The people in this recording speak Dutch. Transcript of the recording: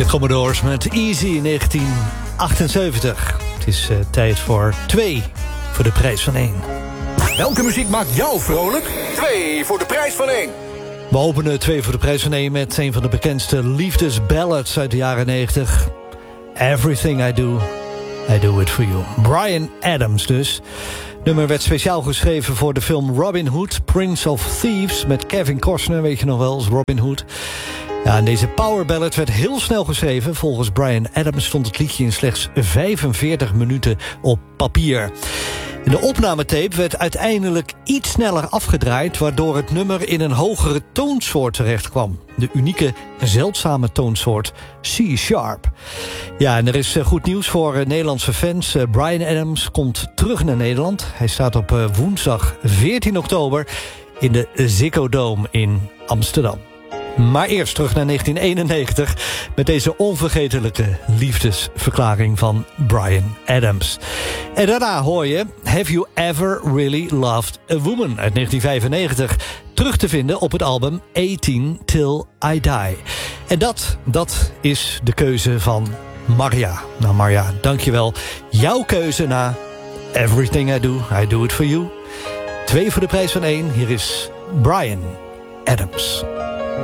De Commodores met Easy in 1978. Het is tijd voor 2 voor de prijs van 1. Welke muziek maakt jou vrolijk? 2 voor de prijs van 1. We openen 2 voor de prijs van 1 met een van de bekendste liefdesballads uit de jaren 90. Everything I Do It For You. Bryan Adams dus. Het nummer werd speciaal geschreven voor de film Robin Hood, Prince of Thieves, met Kevin Costner, weet je nog wel, als Robin Hood. Ja, en deze power ballad werd heel snel geschreven. Volgens Bryan Adams stond het liedje in slechts 45 minuten op papier. De opnametape werd uiteindelijk iets sneller afgedraaid, waardoor het nummer in een hogere toonsoort terecht kwam. De unieke, zeldzame toonsoort C-sharp. Ja, en er is goed nieuws voor Nederlandse fans. Bryan Adams komt terug naar Nederland. Hij staat op woensdag 14 oktober in de Ziggo Dome in Amsterdam. Maar eerst terug naar 1991 met deze onvergetelijke liefdesverklaring van Bryan Adams. En daarna hoor je Have You Ever Really Loved a Woman uit 1995... terug te vinden op het album 18 Till I Die. En dat is de keuze van Marja. Nou Marja, dankjewel. Jouw keuze na Everything I Do It For You. 2 voor de prijs van 1. Hier is Bryan Adams.